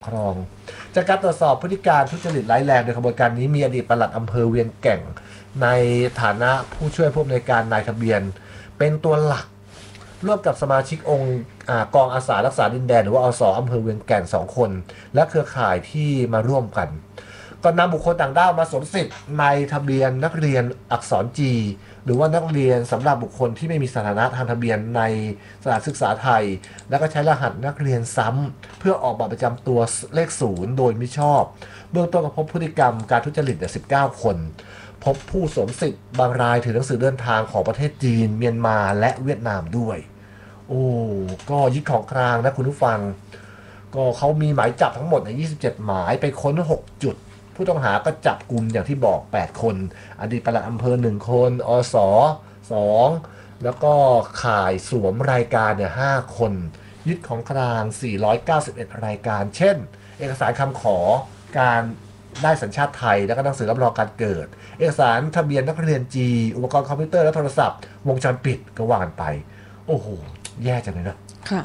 ครองจากการตรวจสอบพฤติการทุจริตร้ายแรงในขบวนการนี้มีอดีตปลัดอำเภอเวียงแก่งในฐานะผู้ช่วยผู้อำนวยการนายทะเบียนเป็นตัวหลักร่วมกับสมาชิกองค์กองอาสารักษาดินแดนหรือว่าอส.อำเภอเวียงแก่ง2 คนและเครือข่ายที่มาร่วมกันก็นำบุคคลต่างด้าวมาสวมสิทธิ์ในทะเบียนนักเรียนอักษรจีหรือว่านักเรียนสำหรับบุคคลที่ไม่มีสถานะทางทะเบียนในสถานศึกษาไทยแล้วก็ใช้รหัสนักเรียนซ้ำเพื่อออกบัตรประจำตัวเลข0โดยมิชอบเบื้องต้นก็พบพฤติกรรมการทุจริต19 คนพบผู้สวมสิทธิ์บางรายถือหนังสือเดินทางของประเทศจีนเมียนมาและเวียดนามด้วยโอ้ก็ยึดของกลางนะคุณผู้ฟังก็เขามีหมายจับทั้งหมดใน27 หมายไปค้น6 จุดผู้ต้องหาก็จับกลุ่มอย่างที่บอก8 คนอดีตปลัดอำเภอ1 คนอส2แล้วก็ข่ายสวมรายการเนี่ย5 คนยึดของกลาง491 รายการเช่นเอกสารคำขอการได้สัญชาติไทยแล้วก็หนังสือรับรองการเกิดเอกสารทะเบียนนักเรียนจีอุปกรณ์คอมพิวเตอร์และโทรศัพท์วงจรปิดก็ว่ากันไปโอ้โหแย่จังเลยนะค่ะ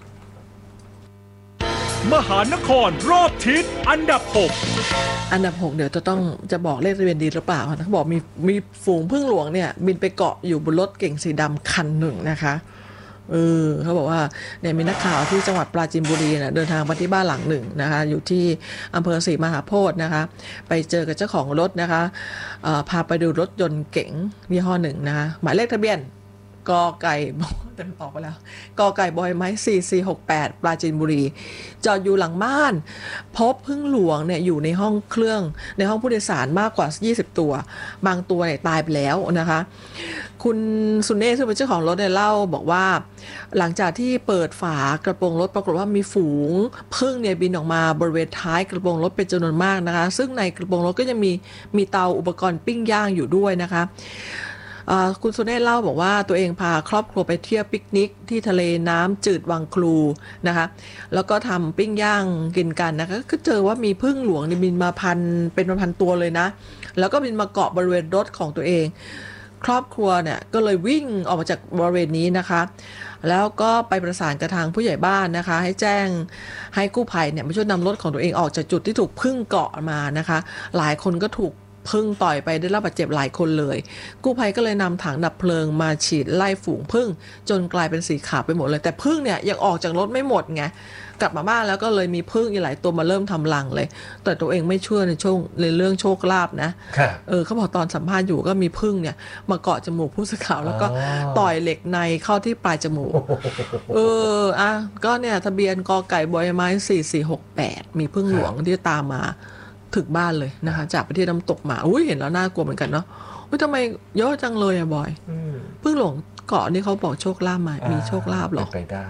มหานครรอบทิศอันดับ 6เดี๋ยวจะบอกเลขทะเบียนดีหรือเปล่าเขาบอกมีฝูงผึ้งหลวงเนี่ยบินไปเกาะอยู่บนรถเก๋งสีดำคันหนึ่งนะคะเขาบอกว่าเนี่ยมีนักข่าวที่จังหวัดปราจีนบุรีเนี่ยเดินทางไปที่บ้านหลังหนึ่งนะคะอยู่ที่อำเภอศรีมหาโพธิ์นะคะไปเจอกับเจ้าของรถนะคะพาไปดูรถยนต์เก๋งยี่ห้อหนึ่งนะคะหมายเลขทะเบียนกไก่เต็มออกไปแล้วกไก่บอยไม้4468ปราจีนบุรีจอดอยู่หลังบ้านพบผึ้งหลวงเนี่ยอยู่ในห้องเครื่องในห้องผู้โดยสารมากกว่า20 ตัวบางตัวเนี่ยตายไปแล้วนะคะคุณสุเนศซึ่งเป็นเจ้าของรถเนี่ยเล่าบอกว่าหลังจากที่เปิดฝากระโปรงรถปรากฏว่ามีฝูงผึ้งเนี่ยบินออกมาบริเวณท้ายกระโปรงรถเป็นจำนวนมากนะคะซึ่งในกระโปรงรถก็จะมีเตาอุปกรณ์ปิ้งย่างอยู่ด้วยนะคะคุณสุเนศเล่าบอกว่าตัวเองพาครอบครัวไปเที่ยวปิกนิกที่ทะเลน้ำจืดวังครูนะคะแล้วก็ทำปิ้งย่างกินกันนะคะก็เจอว่ามีผึ้งหลวงนี่บินมาเป็นพันตัวเลยนะแล้วก็บินมาเกาะบริเวณรถของตัวเองครอบครัวเนี่ยก็เลยวิ่งออกมาจากบริเวณนี้นะคะแล้วก็ไปประสานกับทางผู้ใหญ่บ้านนะคะให้แจ้งให้กู้ภัยเนี่ยมาช่วยนำรถของตัวเองออกจากจุดที่ถูกผึ้งเกาะมานะคะหลายคนก็ถูกผึ้งต่อยไปได้รับบาดเจ็บหลายคนเลยกู้ภัยก็เลยนำถังดับเพลิงมาฉีดไล่ฝูงผึ้งจนกลายเป็นสีขาวไปหมดเลยแต่ผึ้งเนี่ยยังออกจากรถไม่หมดไงกลับมาบ้านแล้วก็เลยมีผึ้งอีกหลายตัวมาเริ่มทำรังเลยแต่ตัวเองไม่เชื่อในเรื่องโชคลาภนะเขาบอกตอนสัมภาษณ์อยู่ก็มีผึ้งเนี่ยมาเกาะจมูกผู้สื่อข่าวแล้วก็ต่อยเหล็กในเข้าที่ปลายจมูกก็เนี่ยทะเบียนกไก่บอยไม้4468มีผึ้งหลวงที่ตามมาถึงบ้านเลยนะคะจากประเทศน้ำตกมาเห็นแล้วน่ากลัวเหมือนกันเนาะทำไมเยอะจังเลยอะบอยพึ่งหลงเกาะนี่เขาบอกโชคลาภมามีโชคลาภหรอไปได้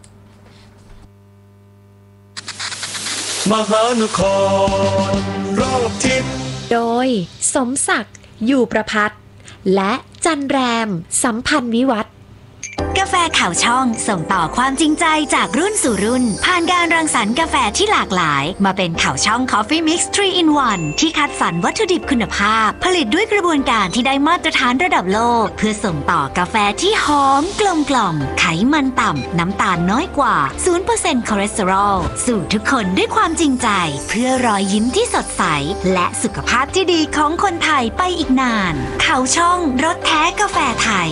มหานครรอบทิศโดยสมศักดิ์อยู่ประภัตและจันแรมสัมพันธ์วิวัฒน์กาแฟข่าวช่องส่งต่อความจริงใจจากรุ่นสู่รุ่นผ่านการรังสรรค์กาแฟที่หลากหลายมาเป็นข่าวช่อง Coffee Mix 3 in 1 ที่คัดสรรวัตถุดิบคุณภาพผลิตด้วยกระบวนการที่ได้มาตรฐานระดับโลกเพื่อส่งต่อกาแฟที่หอมกลมกล่อมไขมันต่ำน้ำตาลน้อยกว่า 0% คอเลสเตอรอลสู่ทุกคนด้วยความจริงใจเพื่อรอยยิ้มที่สดใสและสุขภาพที่ดีของคนไทยไปอีกนานข่าวช่องรสแท้กาแฟไทย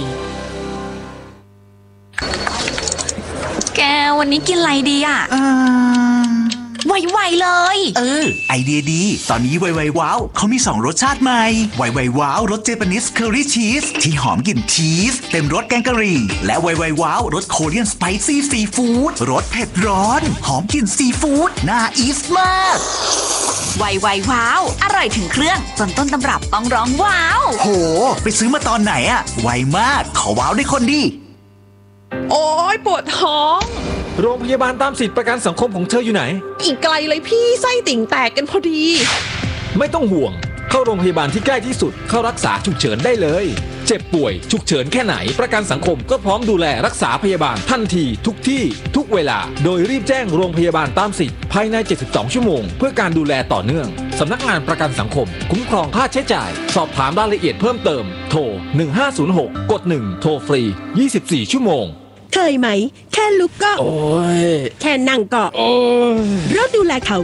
แกวันนี้กินอะไรดีอ่ะไวๆเลยไอเดียดีตอนนี้ไวๆว้าวเขามี2รสชาติใหม่ไวๆว้าวรสเจแปนิสเคอรี่ชีสที่หอมกลิ่นชีสเต็มรสแกงกะหรี่และไวๆว้าวรสโคเรียนสไปซี่ซีฟู้ดรสเผ็ดร้อนหอมกลิ่นซีฟู้ดน่าอีสมากไวๆว้าวอร่อยถึงเครื่องจนต้นตำรับต้องร้องว้าวโหไปซื้อมาตอนไหนอะไวมากขอว้าวด้วยคนดิโอ้ยปวดท้องโรงพยาบาลตามสิทธิประกันสังคมของเธออยู่ไหนอีกไกลเลยพี่ไส้ติ่งแตกกันพอดีไม่ต้องห่วงเข้าโรงพยาบาลที่ใกล้ที่สุดเข้ารักษาฉุกเฉินได้เลยเจ็บป่วยฉุกเฉินแค่ไหนประกันสังคมก็พร้อมดูแลรักษาพยาบาลทันทีทุกที่ทุกเวลาโดยรีบแจ้งโรงพยาบาลตามสิทธิ์ภายใน72 ชั่วโมงเพื่อการดูแลต่อเนื่องสำนักงานประกันสังคมคุ้มครองค่าใช้จ่ายสอบถามรายละเอียดเพิ่มเติมโทร1506กด1โทรฟรี24 ชั่วโมงเคยไหมแค่ลุกก็โอ้ยแค่นั่งก็โอ้ยเราดูแลเขา